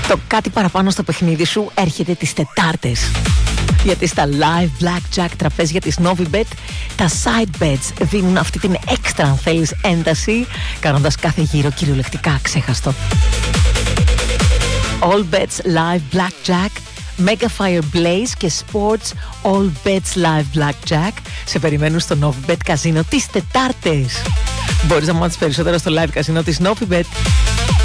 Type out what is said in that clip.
Το κάτι παραπάνω στο παιχνίδι σου έρχεται τις Τετάρτες. Γιατί στα live blackjack τραπέζια της Novibet τα side bets δίνουν αυτή την έξτρα, αν θέλεις, ένταση, κάνοντας κάθε γύρο κυριολεκτικά ξέχαστο. All bets live blackjack, Mega Fire Blaze και Sports All bets live blackjack σε περιμένουν στο Novibet Casino τις Τετάρτες. Μπορείς να μάθεις περισσότερα στο live casino της Novibet.